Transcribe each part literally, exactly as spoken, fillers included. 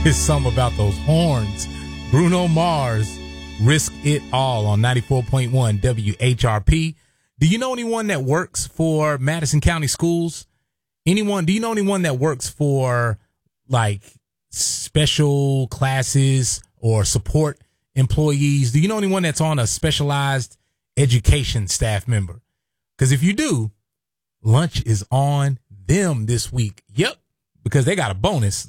just something about those horns. Bruno Mars, Risk It All on ninety-four point one W H R P. Do you know anyone that works for Madison County Schools? Anyone? Do you know anyone that works for like special classes or support employees? Do you know anyone that's on a specialized education staff member? Because if you do, lunch is on them this week. Yep, because they got a bonus.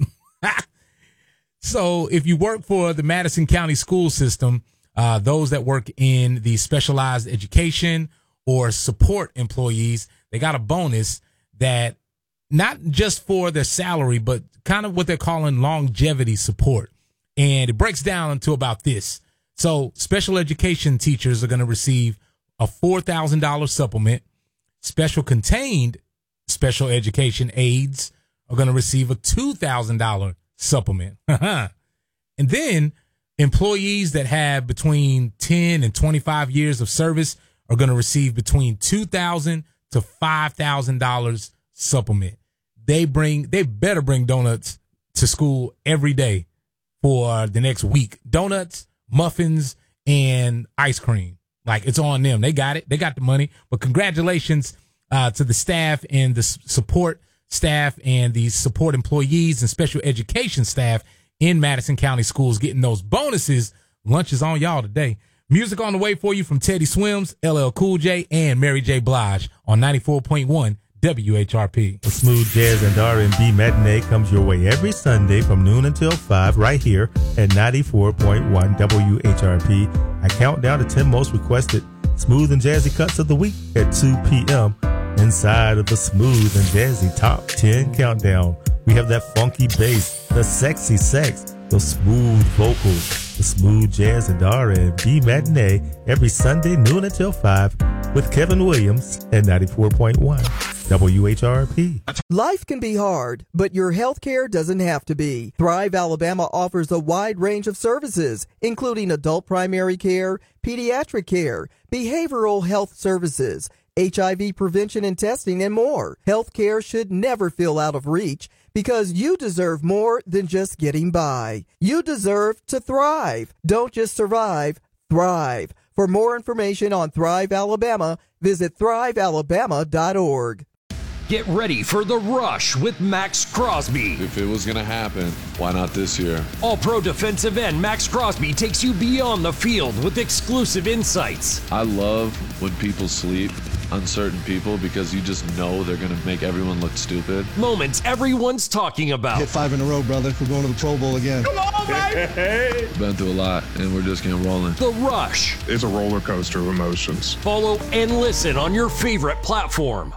So if you work for the Madison County school system, uh, those that work in the specialized education or support employees, they got a bonus that not just for their salary, but kind of what they're calling longevity support. And it breaks down into about this. So special education teachers are going to receive a four thousand dollars supplement. Special contained special education aides are going to receive a two thousand dollars supplement. And then employees that have between ten and twenty-five years of service are going to receive between two thousand dollars to five thousand dollars supplement. They bring, they better bring donuts to school every day for the next week. Donuts, muffins, and ice cream. Like, it's on them. They got it. They got the money. But congratulations uh, to the staff and the s- support staff and the support employees and special education staff in Madison County Schools getting those bonuses. Lunch is on y'all today. Music on the way for you from Teddy Swims, L L Cool J, and Mary J. Blige on ninety-four point one W H R P. A smooth jazz and R and B matinee comes your way every Sunday from noon until five right here at ninety-four point one W H R P. I count down the ten most requested smooth and jazzy cuts of the week at two p.m. inside of the smooth and jazzy top ten countdown. We have that funky bass, the sexy sex, the smooth vocals, the smooth jazz and R and B matinee every Sunday noon until five with Kevin Williams at ninety-four point one W H R P. Life can be hard, but your health care doesn't have to be. Thrive Alabama offers a wide range of services, including adult primary care, pediatric care, behavioral health services, H I V prevention and testing, and more. Health care should never feel out of reach because you deserve more than just getting by. You deserve to thrive. Don't just survive, thrive. For more information on Thrive Alabama, visit thrive alabama dot org. Get ready for The Rush with Max Crosby. If it was going to happen, why not this year? All-pro defensive end Max Crosby takes you beyond the field with exclusive insights. I love when people sleep on certain people because you just know they're going to make everyone look stupid. Moments everyone's talking about. Hit five in a row, brother. We're going to the Pro Bowl again. Come on, baby! Been through a lot, and we're just getting rolling. The Rush. It's a roller coaster of emotions. Follow and listen on your favorite platform.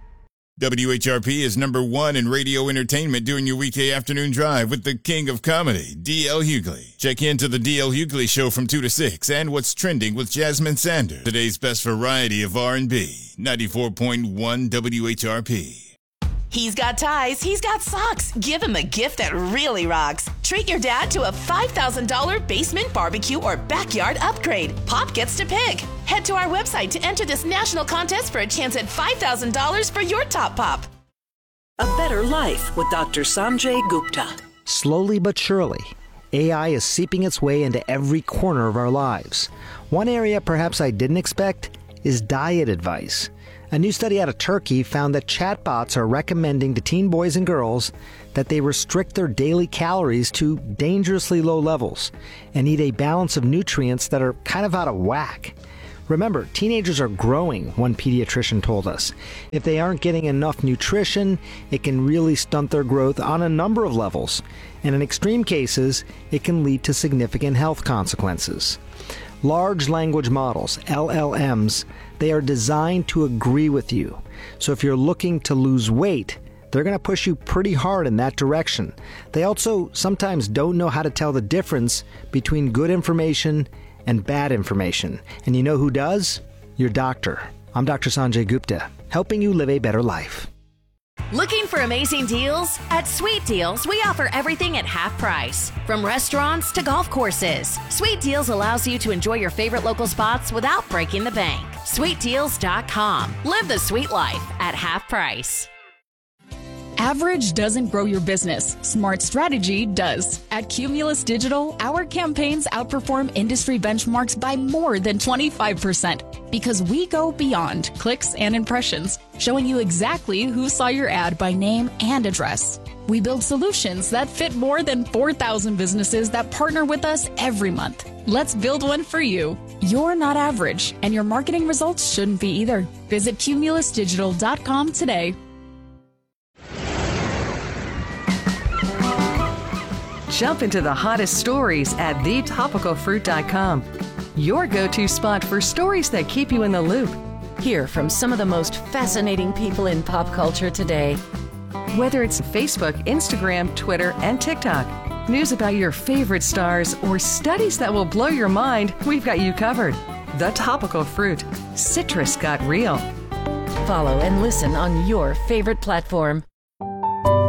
W H R P is number one in radio entertainment during your weekday afternoon drive with the king of comedy, D L Hughley. Check into the D L Hughley Show from two to six and What's Trending with Jasmine Sanders. Today's best variety of R and B, ninety-four point one W H R P. He's got ties, he's got socks. Give him a gift that really rocks. Treat your dad to a five thousand dollars basement barbecue or backyard upgrade. Pop gets to pick. Head to our website to enter this national contest for a chance at five thousand dollars for your top pop. A Better Life with Doctor Sanjay Gupta. Slowly but surely, A I is seeping its way into every corner of our lives. One area perhaps I didn't expect is diet advice. A new study out of Turkey found that chatbots are recommending to teen boys and girls that they restrict their daily calories to dangerously low levels and eat a balance of nutrients that are kind of out of whack. Remember, teenagers are growing, one pediatrician told us. If they aren't getting enough nutrition, it can really stunt their growth on a number of levels. And in extreme cases, it can lead to significant health consequences. Large language models, L L Ms, they are designed to agree with you. So if you're looking to lose weight, they're going to push you pretty hard in that direction. They also sometimes don't know how to tell the difference between good information and bad information. And you know who does? Your doctor. I'm Doctor Sanjay Gupta, helping you live a better life. Looking for amazing deals? At Sweet Deals, we offer everything at half price. From restaurants to golf courses, Sweet Deals allows you to enjoy your favorite local spots without breaking the bank. sweet deals dot com. Live the sweet life at half price. Average doesn't grow your business. Smart strategy does. At Cumulus Digital, our campaigns outperform industry benchmarks by more than twenty-five percent because we go beyond clicks and impressions, showing you exactly who saw your ad by name and address. We build solutions that fit more than four thousand businesses that partner with us every month. Let's build one for you. You're not average, and your marketing results shouldn't be either. Visit cumulus digital dot com today. Jump into the hottest stories at the topical fruit dot com. Your go-to spot for stories that keep you in the loop. Hear from some of the most fascinating people in pop culture today. Whether it's Facebook, Instagram, Twitter, and TikTok, news about your favorite stars, or studies that will blow your mind, we've got you covered. The Topical Fruit. Citrus got real. Follow and listen on your favorite platform.